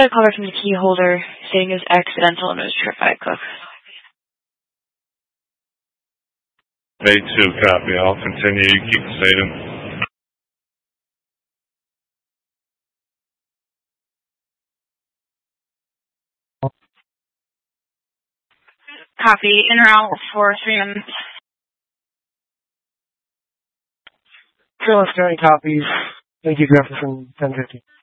got a call from the key holder saying it was accidental and it was Trip Cook. Bay 2, copy. I'll continue. You keep the statement. Copy. En route for 3 minutes. Phyllis County copies. Thank you, Jefferson, 1050.